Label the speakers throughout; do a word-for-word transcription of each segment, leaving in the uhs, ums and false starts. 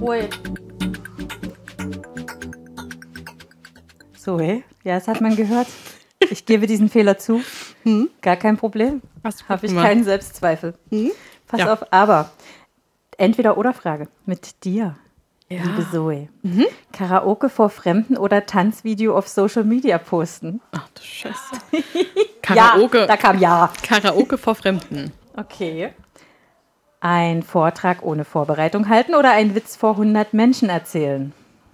Speaker 1: Ruhe. So, hey? Ja, das hat man gehört. Ich gebe diesen Fehler zu. Hm? Gar kein Problem. Habe ich gemacht. Keinen Selbstzweifel. Hm? Pass ja. auf, aber Entweder-oder-Frage mit dir, ja. liebe Zoe. Mhm. Karaoke vor Fremden oder Tanzvideo auf Social Media posten?
Speaker 2: Ach du Scheiße. Karaoke.
Speaker 1: Ja, da kam ja.
Speaker 2: Karaoke vor Fremden.
Speaker 1: Okay. Ein Vortrag ohne Vorbereitung halten oder einen Witz vor hundert Menschen erzählen?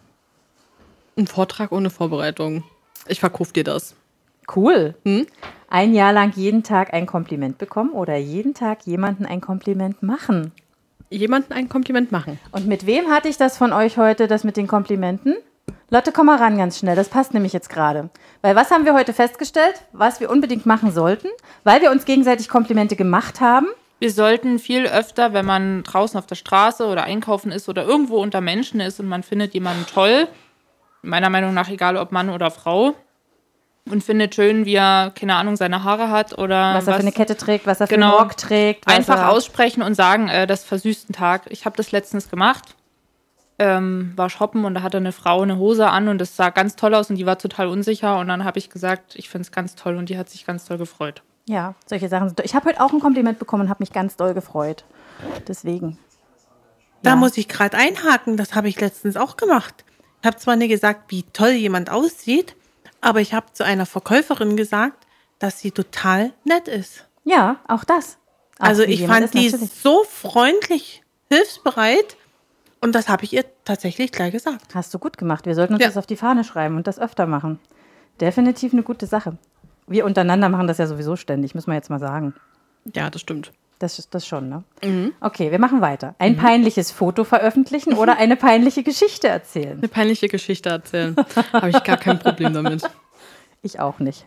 Speaker 2: Ein Vortrag ohne Vorbereitung. Ich verkaufe dir das.
Speaker 1: Cool. Hm? Ein Jahr lang jeden Tag ein Kompliment bekommen oder jeden Tag jemanden ein Kompliment machen?
Speaker 2: Jemanden ein Kompliment machen.
Speaker 1: Und mit wem hatte ich das von euch heute, das mit den Komplimenten? Lotte, komm mal ran ganz schnell, das passt nämlich jetzt gerade. Weil was haben wir heute festgestellt, was wir unbedingt machen sollten? Weil wir uns gegenseitig Komplimente gemacht haben.
Speaker 3: Wir sollten viel öfter, wenn man draußen auf der Straße oder einkaufen ist oder irgendwo unter Menschen ist und man findet jemanden toll, meiner Meinung nach egal ob Mann oder Frau, und findet schön, wie er, keine Ahnung, seine Haare hat oder
Speaker 1: was er was, für eine Kette trägt, was er für
Speaker 3: genau,
Speaker 1: einen Rock trägt.
Speaker 3: Einfach aussprechen und sagen, äh, das versüßt einen Tag. Ich habe das letztens gemacht, ähm, war shoppen und da hatte eine Frau eine Hose an und das sah ganz toll aus und die war total unsicher und dann habe ich gesagt, ich finde es ganz toll und die hat sich ganz toll gefreut.
Speaker 1: Ja, solche Sachen sind. Ich habe heute auch ein Kompliment bekommen und habe mich ganz doll gefreut. Deswegen.
Speaker 4: Da ja. muss ich gerade einhaken, das habe ich letztens auch gemacht. Ich habe zwar nicht gesagt, wie toll jemand aussieht, aber ich habe zu einer Verkäuferin gesagt, dass sie total nett ist.
Speaker 1: Ja, auch das. Auch
Speaker 4: also ich fand die natürlich so freundlich, hilfsbereit und das habe ich ihr tatsächlich gleich gesagt.
Speaker 1: Hast du gut gemacht. Wir sollten uns ja. das auf die Fahne schreiben und das öfter machen. Definitiv eine gute Sache. Wir untereinander machen das ja sowieso ständig, müssen wir jetzt mal sagen.
Speaker 2: Ja, das stimmt.
Speaker 1: Das, das schon, ne? Mhm. Okay, wir machen weiter. Ein mhm. peinliches Foto veröffentlichen oder eine peinliche Geschichte erzählen?
Speaker 2: Eine peinliche Geschichte erzählen. Habe ich gar kein Problem damit.
Speaker 1: Ich auch nicht.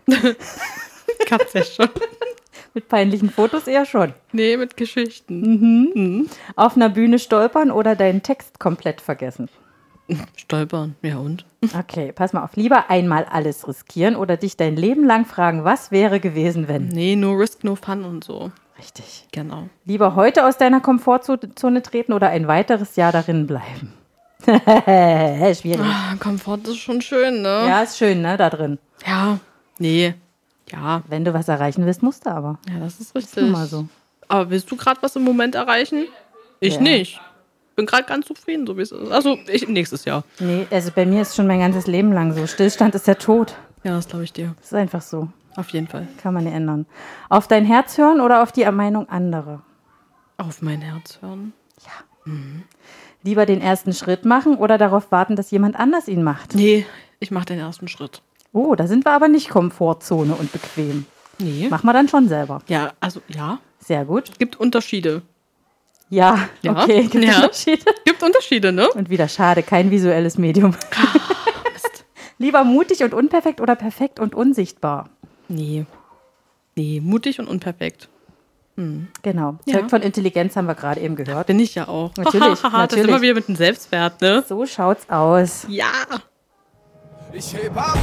Speaker 2: Katze schon.
Speaker 1: Mit peinlichen Fotos eher schon.
Speaker 2: Nee, mit Geschichten.
Speaker 1: Mhm. Mhm. Auf einer Bühne stolpern oder deinen Text komplett vergessen?
Speaker 2: Stolpern, ja und?
Speaker 1: Okay, pass mal auf. Lieber einmal alles riskieren oder dich dein Leben lang fragen, was wäre gewesen, wenn?
Speaker 2: Nee, no risk, no fun und so.
Speaker 1: Richtig.
Speaker 2: Genau.
Speaker 1: Lieber heute aus deiner Komfortzone treten oder ein weiteres Jahr darin bleiben? Schwierig.
Speaker 2: Ah, Komfort ist schon schön, ne?
Speaker 1: Ja, ist schön, ne, da drin.
Speaker 2: Ja, nee, ja.
Speaker 1: Wenn du was erreichen willst, musst du aber.
Speaker 2: Ja, das ist richtig.
Speaker 1: Das ist mal so.
Speaker 2: Aber willst du gerade was im Moment erreichen? Ich ja. nicht. Bin gerade ganz zufrieden, so wie es ist. Also, ich, nächstes Jahr.
Speaker 1: Nee, also bei mir ist schon mein ganzes Leben lang so. Stillstand ist der Tod.
Speaker 2: Ja, das glaube ich dir.
Speaker 1: Das ist einfach so.
Speaker 2: Auf jeden Fall.
Speaker 1: Kann man nicht ändern. Auf dein Herz hören oder auf die Meinung anderer?
Speaker 2: Auf mein Herz hören.
Speaker 1: Ja. Mhm. Lieber den ersten Schritt machen oder darauf warten, dass jemand anders ihn macht?
Speaker 2: Nee, ich mache den ersten Schritt.
Speaker 1: Oh, da sind wir aber nicht Komfortzone und bequem.
Speaker 2: Nee.
Speaker 1: Machen wir dann schon selber.
Speaker 2: Ja, also ja.
Speaker 1: Sehr gut.
Speaker 2: Es gibt Unterschiede.
Speaker 1: Ja, ja. Okay, gibt
Speaker 2: ja.
Speaker 1: Unterschiede.
Speaker 2: Gibt Unterschiede, ne?
Speaker 1: Und wieder schade, kein visuelles Medium. Lieber mutig und unperfekt oder perfekt und unsichtbar?
Speaker 2: Nee. Nee, mutig und unperfekt. Hm.
Speaker 1: Genau. Ja. Zeug von Intelligenz haben wir gerade eben gehört.
Speaker 2: Bin ich ja auch.
Speaker 1: Natürlich,
Speaker 2: natürlich.
Speaker 1: Das ist
Speaker 2: immer wieder mit dem Selbstwert, ne?
Speaker 1: So schaut's aus.
Speaker 2: Ja.
Speaker 5: Ich heb ab